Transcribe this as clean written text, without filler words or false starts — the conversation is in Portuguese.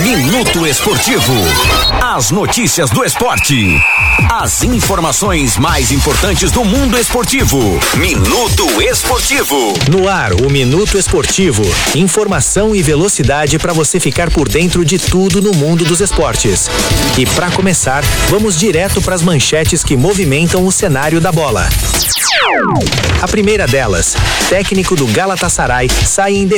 Minuto Esportivo. As notícias do esporte. As informações mais importantes do mundo esportivo. Minuto Esportivo. No ar, o Minuto Esportivo. Informação e velocidade para você ficar por dentro de tudo no mundo dos esportes. E para começar, vamos direto para as manchetes que movimentam o cenário da bola. A primeira delas, técnico do Galatasaray sai em